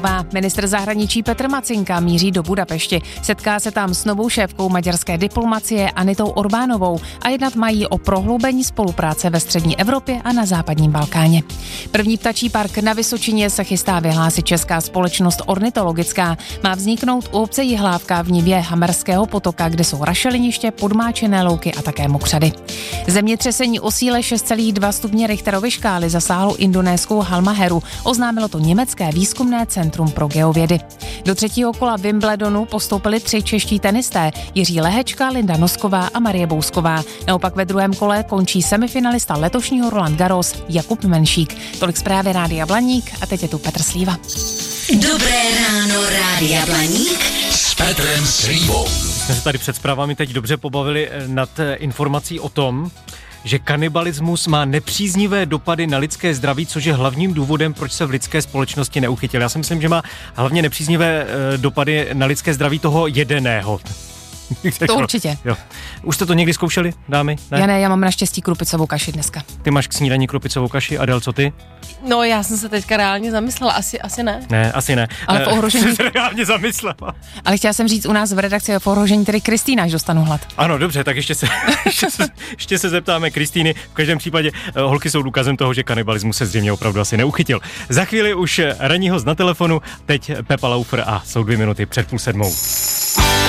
Ministr zahraničí Petr Macinka míří do Budapešti. Setká se tam s novou šéfkou maďarské diplomacie Anitou Orbánovou a jednat mají o prohloubení spolupráce ve střední Evropě a na západním Balkáně. První ptačí park na Vysočině se chystá vyhlásit česká společnost ornitologická. Má vzniknout u obce Jihlávka v nivě Hamerského potoka, kde jsou rašeliniště, podmáčené louky a také mokřady. Zemětřesení o síle 6,2 stupně Richterovy škály zasáhlo indonéskou Halmahéru, oznámilo to německé výzkumné centrum pro geovědy. Do třetího kola Wimbledonu postoupili 3 čeští tenisté, Jiří Lehečka, Linda Nosková a Marie Bousková. Naopak ve druhém kole končí semifinalista letošního Roland Garros Jakub Menšík. Tolik zprávy Rádia Blaník a teď je tu Petr Slíva. Dobré ráno, Rádia Blaník s Petrem Slívou. Jsme se tady před zprávami teď dobře pobavili nad informací o tom, že kanibalismus má nepříznivé dopady na lidské zdraví, což je hlavním důvodem, proč se v lidské společnosti neuchytil. Já si myslím, že má hlavně nepříznivé dopady na lidské zdraví toho jedeného. To určitě. Jo. Už jste to někdy zkoušeli, dámy? Ne? Já ne, já mám naštěstí krupicovou kaši dneska. Ty máš k snídani krupicovou kaši, Adel, co ty? No, já jsem se teďka reálně zamyslela, asi ne. Ne, asi ne. Ale v ohrožení... Jsem se reálně zamyslela. Ale chtěla jsem říct, u nás v redakci je v ohrožení tedy Kristýna, až dostanu hlad. Ano, dobře, tak ještě se zeptáme Kristýny. V každém případě holky jsou důkazem toho, že kanibalismus se zřejmě opravdu asi neuchytil. Za chvíli už ranní host na telefonu, teď Pepa Laufer a jsou 2 minuty před 6:30.